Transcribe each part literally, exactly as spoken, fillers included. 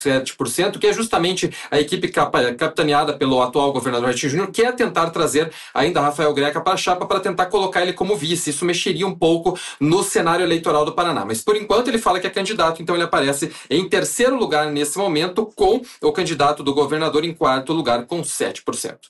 sete por cento, que é justamente a equipe capitaneada pelo atual governador Ratinho Júnior, que é tentar trazer ainda Rafael Greca para a chapa para tentar colocar ele como vice. Isso mexeria um pouco no cenário eleitoral do Paraná. Mas, por enquanto, ele fala que é candidato, então ele aparece em terceiro lugar nesse momento, com o candidato do governador em quarto lugar, com sete por cento.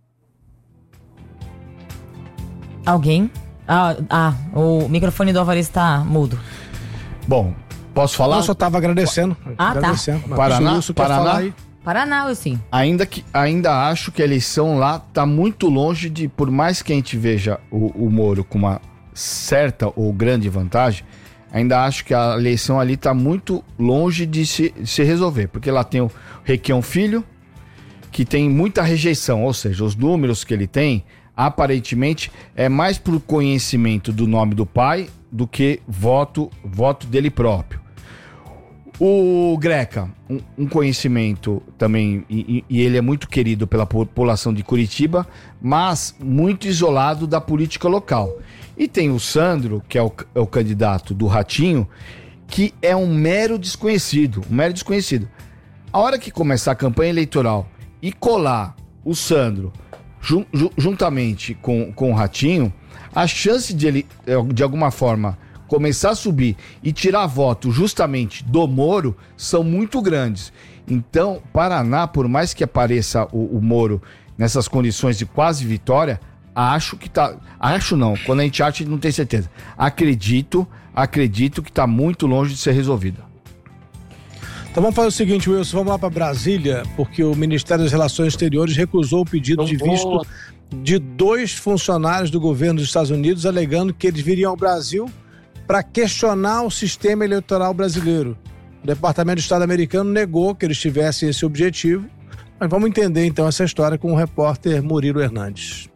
Alguém? Ah, ah o microfone do Alvarez está mudo. Bom, posso falar? Eu só estava agradecendo. Ah, agradecendo. tá. Paraná, Paraná, Paraná, eu sim. Ainda, que, ainda acho que a eleição lá está muito longe de, por mais que a gente veja o, o Moro com uma certa ou grande vantagem, ainda acho que a eleição ali está muito longe de se, de se resolver, porque lá tem o Requião Filho, que tem muita rejeição, ou seja, os números que ele tem, aparentemente, é mais por conhecimento do nome do pai do que voto, voto dele próprio. O Greca, um, um conhecimento também, e, e ele é muito querido pela população de Curitiba, mas muito isolado da política local. E tem o Sandro, que é o, é o candidato do Ratinho, que é um mero desconhecido, um mero desconhecido. A hora que começar a campanha eleitoral e colar o Sandro jun, jun, juntamente com, com o Ratinho, a chance de ele, de alguma forma, começar a subir e tirar voto justamente do Moro são muito grandes. Então, Paraná, por mais que apareça o, o Moro nessas condições de quase vitória, acho que tá... Acho não, quando a gente acha, a gente não tem certeza. Acredito, acredito que tá muito longe de ser resolvido. Então vamos fazer o seguinte, Wilson, vamos lá para Brasília, porque o Ministério das Relações Exteriores recusou o pedido de visto de dois funcionários do governo dos Estados Unidos, alegando que eles viriam ao Brasil para questionar o sistema eleitoral brasileiro. O Departamento de Estado americano negou que eles tivessem esse objetivo, mas vamos entender então essa história com o repórter Murilo Hernandes.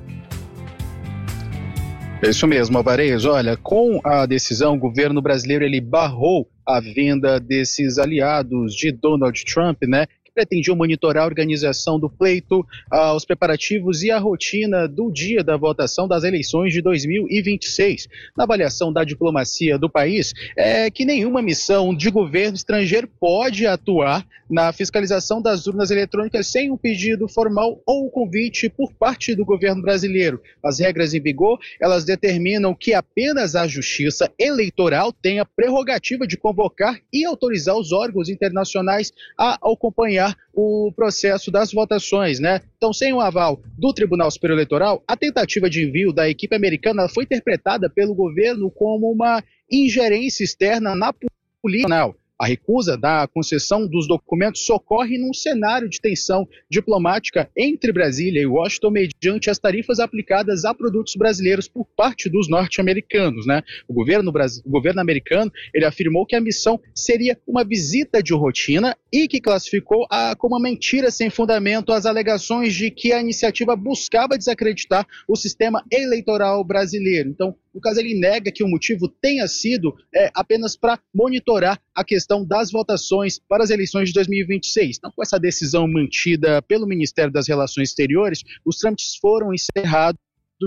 É isso mesmo, Alvarez. Olha, com a decisão, o governo brasileiro ele barrou a vinda desses aliados de Donald Trump, né? Pretendiam monitorar a organização do pleito, ah, os preparativos e a rotina do dia da votação das eleições de dois mil e vinte e seis. Na avaliação da diplomacia do país, é que nenhuma missão de governo estrangeiro pode atuar na fiscalização das urnas eletrônicas sem um pedido formal ou convite por parte do governo brasileiro. As regras em vigor, elas determinam que apenas a Justiça Eleitoral tem a prerrogativa de convocar e autorizar os órgãos internacionais a acompanhar o processo das votações, né? Então, sem o aval do Tribunal Superior Eleitoral, a tentativa de envio da equipe americana foi interpretada pelo governo como uma ingerência externa na política nacional. A recusa da concessão dos documentos socorre num cenário de tensão diplomática entre Brasília e Washington mediante as tarifas aplicadas a produtos brasileiros por parte dos norte-americanos, né? O governo, o governo americano ele afirmou que a missão seria uma visita de rotina e que classificou a, como uma mentira sem fundamento as alegações de que a iniciativa buscava desacreditar o sistema eleitoral brasileiro. Então, no caso, ele nega que o motivo tenha sido é, apenas para monitorar a questão das votações para as eleições de dois mil e vinte e seis. Então, com essa decisão mantida pelo Ministério das Relações Exteriores, os trâmites foram encerrados,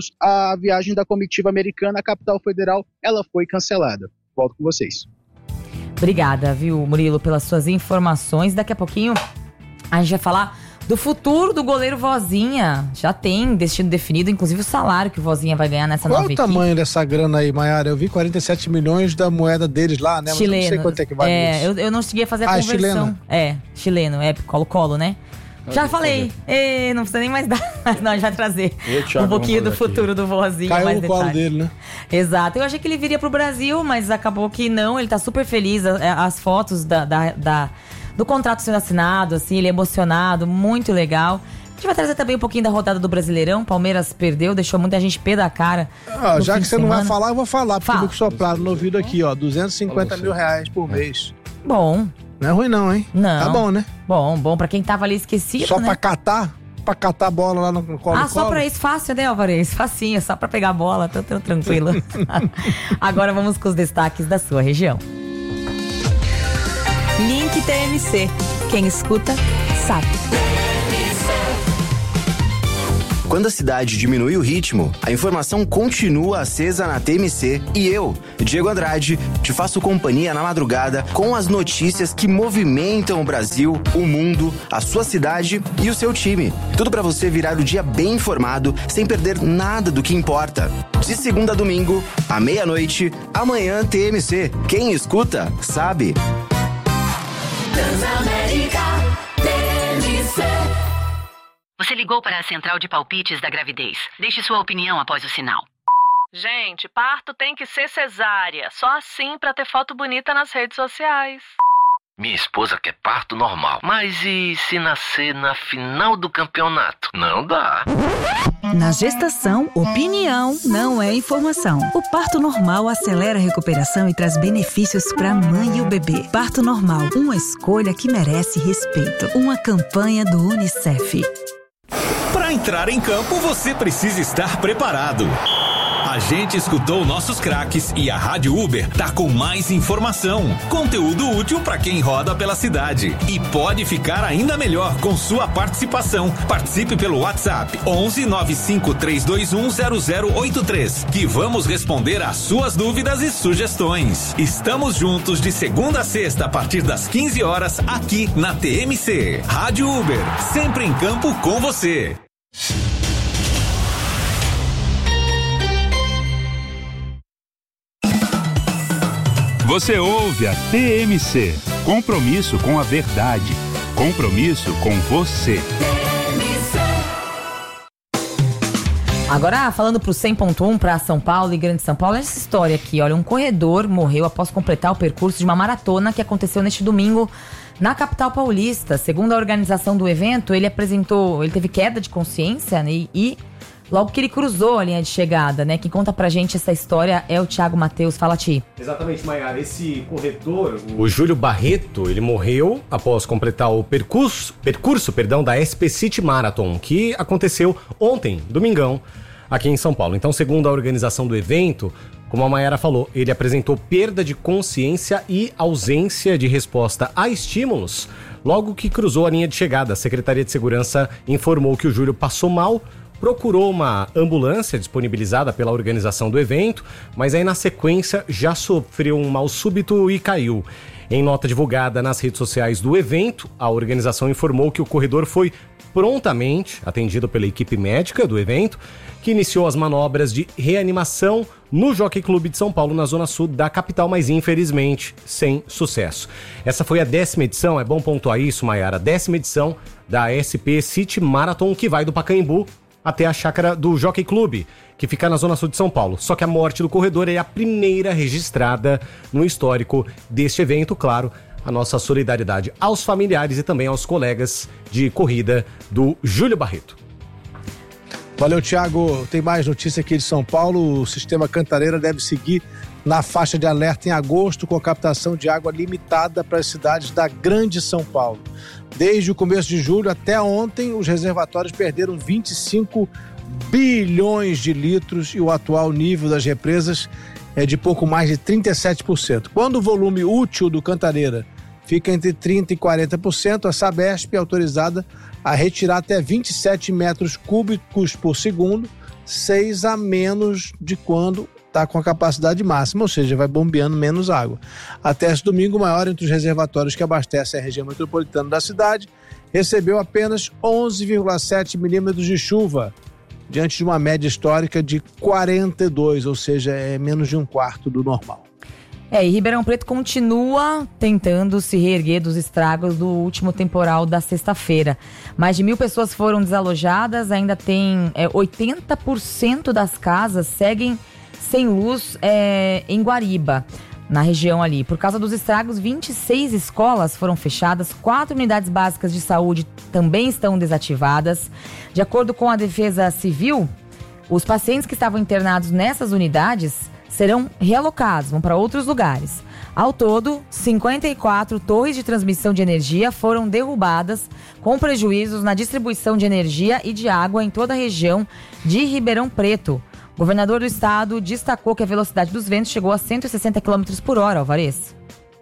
a viagem da comitiva americana à capital federal, ela foi cancelada. Volto com vocês. Obrigada, viu, Murilo, pelas suas informações. Daqui a pouquinho a gente vai falar do futuro do goleiro Vozinha. Já tem destino definido, inclusive o salário que o Vozinha vai ganhar nessa Qual nova equipe. Qual o tamanho dessa grana aí, Maiara? Eu vi quarenta e sete milhões da moeda deles lá, né? Chileno. Mas eu não sei quanto é que vale é, isso. Eu, eu não cheguei a fazer a ah, conversão. Chileno? É, chileno, é colo-colo, né? Já falei. Ei, não precisa nem mais dar. Não, a gente vai trazer um pouquinho do futuro aqui do Vozinha. Caiu mais no detalhes. colo dele, né? Exato. Eu achei que ele viria pro Brasil, mas acabou que não. Ele tá super feliz. As fotos da, da, da, do contrato sendo assinado, assim, ele é emocionado, muito legal. A gente vai trazer também um pouquinho da rodada do Brasileirão. Palmeiras perdeu, deixou muita gente pé da cara. Ah, já que você não vai falar, eu vou falar. Porque Fala. me sopraram no ouvido aqui, ó. duzentos e cinquenta mil reais por mês. Bom. Não é ruim não, hein? Não. Tá bom, né? Bom, bom. Pra quem tava ali esquecido, Só né? pra catar? Pra catar a bola lá no colo. Ah, só pra isso, fácil, né, Alvarez? Facinho, só pra pegar a bola, tô, tô tranquilo. Agora vamos com os destaques da sua região. Link T M C. Quem escuta, sabe. Quando a cidade diminui o ritmo, a informação continua acesa na T M C e eu, Diego Andrade, te faço companhia na madrugada com as notícias que movimentam o Brasil, o mundo, a sua cidade e o seu time. Tudo para você virar o dia bem informado, sem perder nada do que importa. De segunda a domingo, à meia-noite, amanhã T M C. Quem escuta, sabe. Transamérica, T M C. Você ligou para a central de palpites da gravidez. Deixe sua opinião após o sinal. Gente, parto tem que ser cesárea. Só assim pra ter foto bonita nas redes sociais. Minha esposa quer parto normal. Mas e se nascer na final do campeonato? Não dá. Na gestação, opinião não é informação. O parto normal acelera a recuperação e traz benefícios para a mãe e o bebê. Parto normal, uma escolha que merece respeito. Uma campanha do Unicef. Para entrar em campo, você precisa estar preparado. A gente escutou nossos craques e a Rádio Uber tá com mais informação, conteúdo útil para quem roda pela cidade. E pode ficar ainda melhor com sua participação. Participe pelo WhatsApp onze nove cinco três dois um zero zero oito três, que vamos responder às suas dúvidas e sugestões. Estamos juntos de segunda a sexta a partir das quinze horas aqui na T M C. Rádio Uber, sempre em campo com você. Você ouve a T M C. Compromisso com a verdade. Compromisso com você. Agora, falando pro cem ponto um, para São Paulo e Grande São Paulo, essa história aqui, olha, um corredor morreu após completar o percurso de uma maratona que aconteceu neste domingo na capital paulista. Segundo a organização do evento, ele apresentou, ele teve queda de consciência, né, e logo que ele cruzou a linha de chegada, né? Quem conta pra gente essa história é o Thiago Matheus. Fala, Ti. Exatamente, Maiara. Esse corredor, o Júlio Barreto, ele morreu após completar o percurso, percurso perdão, da S P City Marathon, que aconteceu ontem, domingão, aqui em São Paulo. Então, segundo a organização do evento, como a Maiara falou, ele apresentou perda de consciência e ausência de resposta a estímulos logo que cruzou a linha de chegada. A Secretaria de Segurança informou que o Júlio passou mal, procurou uma ambulância disponibilizada pela organização do evento, mas aí na sequência já sofreu um mal súbito e caiu. Em nota divulgada nas redes sociais do evento, a organização informou que o corredor foi prontamente atendido pela equipe médica do evento, que iniciou as manobras de reanimação no Jockey Clube de São Paulo, na zona sul da capital, mas infelizmente sem sucesso. Essa foi a décima edição, é bom pontuar isso, Maiara, a décima edição da S P City Marathon, que vai do Pacaembu até a chácara do Jockey Clube, que fica na zona sul de São Paulo. Só que a morte do corredor é a primeira registrada no histórico deste evento. Claro, a nossa solidariedade aos familiares e também aos colegas de corrida do Júlio Barreto. Valeu, Thiago. Tem mais notícia aqui de São Paulo. O sistema Cantareira deve seguir na faixa de alerta em agosto, com a captação de água limitada para as cidades da Grande São Paulo. Desde o começo de julho até ontem, os reservatórios perderam vinte e cinco bilhões de litros e o atual nível das represas é de pouco mais de trinta e sete por cento. Quando o volume útil do Cantareira fica entre trinta por cento e quarenta por cento, a Sabesp é autorizada a retirar até vinte e sete metros cúbicos por segundo, seis a menos de quando está com a capacidade máxima, ou seja, vai bombeando menos água. Até esse domingo, o maior entre os reservatórios que abastecem a região metropolitana da cidade recebeu apenas onze vírgula sete milímetros de chuva, diante de uma média histórica de quarenta e dois, ou seja, é menos de um quarto do normal. É, e Ribeirão Preto continua tentando se reerguer dos estragos do último temporal da sexta-feira. Mais de mil pessoas foram desalojadas, ainda tem é, oitenta por cento das casas seguem sem luz é, em Guariba, na região ali. Por causa dos estragos, vinte e seis escolas foram fechadas, quatro unidades básicas de saúde também estão desativadas. De acordo com a Defesa Civil, os pacientes que estavam internados nessas unidades serão realocados, vão para outros lugares. Ao todo, cinquenta e quatro torres de transmissão de energia foram derrubadas, com prejuízos na distribuição de energia e de água em toda a região de Ribeirão Preto. O governador do estado destacou que a velocidade dos ventos chegou a cento e sessenta quilômetros por hora, Alvarez.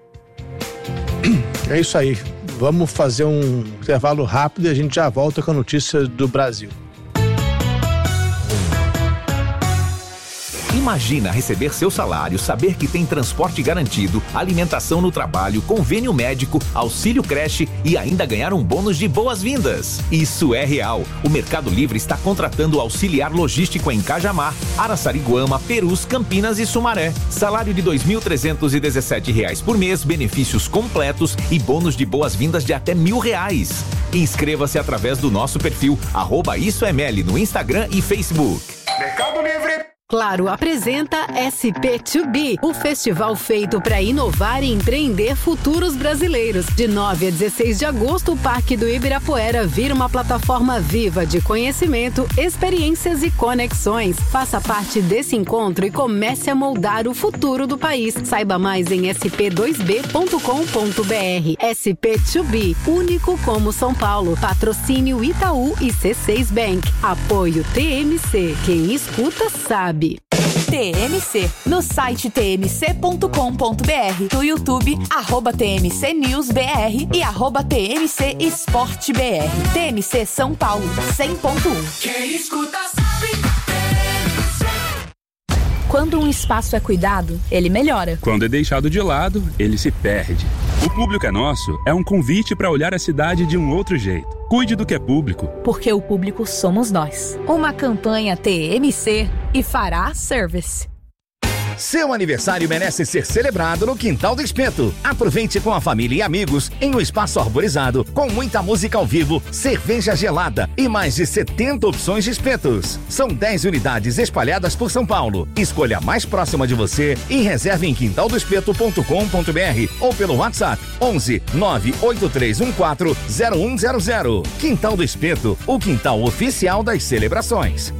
É isso aí. Vamos fazer um intervalo rápido e a gente já volta com a notícia do Brasil. Imagina receber seu salário, saber que tem transporte garantido, alimentação no trabalho, convênio médico, auxílio creche e ainda ganhar um bônus de boas-vindas. Isso é real. O Mercado Livre está contratando auxiliar logístico em Cajamar, Araçariguama, Perus, Campinas e Sumaré. Salário de dois mil trezentos e dezessete reais por mês, benefícios completos e bônus de boas-vindas de até mil reais. Inscreva-se através do nosso perfil arroba Isso é Meli no Instagram e Facebook. Mercado Livre. Claro apresenta S P dois B, o festival feito para inovar e empreender futuros brasileiros. De nove a dezesseis de agosto, o Parque do Ibirapuera vira uma plataforma viva de conhecimento, experiências e conexões. Faça parte desse encontro e comece a moldar o futuro do país. Saiba mais em s p dois b ponto com ponto b r. S P dois B, único como São Paulo. Patrocínio Itaú e C seis Bank. Apoio T M C. Quem escuta sabe. T M C, no site t m c ponto com ponto b r, no YouTube, arroba T M C News B R e arroba T M C Esporte B R. T M C São Paulo, cem ponto um. Quem escuta sabe. Quando um espaço é cuidado, ele melhora. Quando é deixado de lado, ele se perde. O Público é Nosso é um convite para olhar a cidade de um outro jeito. Cuide do que é público. Porque o público somos nós. Uma campanha T M C e Fará Service. Seu aniversário merece ser celebrado no Quintal do Espeto. Aproveite com a família e amigos em um espaço arborizado, com muita música ao vivo, cerveja gelada e mais de setenta opções de espetos. São dez unidades espalhadas por São Paulo. Escolha a mais próxima de você e reserve em quintal do espeto ponto com ponto b r ou pelo WhatsApp onze nove oito três um quatro zero um zero zero. Quintal do Espeto, o quintal oficial das celebrações.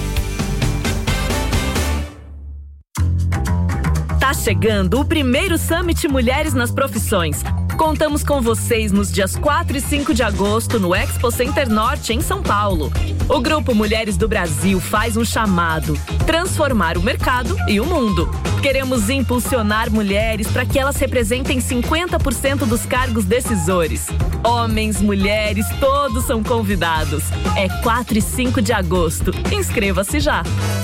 Tá chegando o primeiro Summit Mulheres nas Profissões. Contamos com vocês nos dias quatro e cinco de agosto no Expo Center Norte, em São Paulo. O Grupo Mulheres do Brasil faz um chamado: transformar o mercado e o mundo. Queremos impulsionar mulheres para que elas representem cinquenta por cento dos cargos decisores. Homens, mulheres, todos são convidados. É quatro e cinco de agosto. Inscreva-se já.